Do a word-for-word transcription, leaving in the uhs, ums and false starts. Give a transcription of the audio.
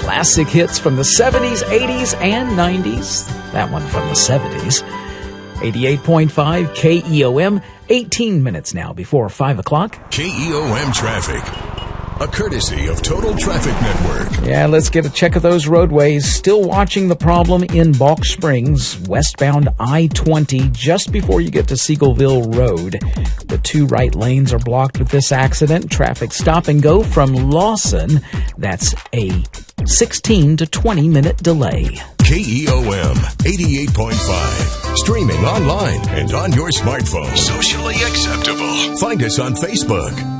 classic hits from the seventies, eighties, and nineties. That one from the seventies. eighty-eight point five K E O M, eighteen minutes now before five o'clock. K E O M Traffic, a courtesy of Total Traffic Network. Yeah, let's get a check of those roadways. Still watching the problem in Balk Springs, westbound I twenty, just before you get to Seagullville Road. The two right lanes are blocked with this accident. Traffic stop and go from Lawson. That's a sixteen to twenty minute delay. K E O M eighty-eight point five. Streaming online and on your smartphone. Socially acceptable. Find us on Facebook.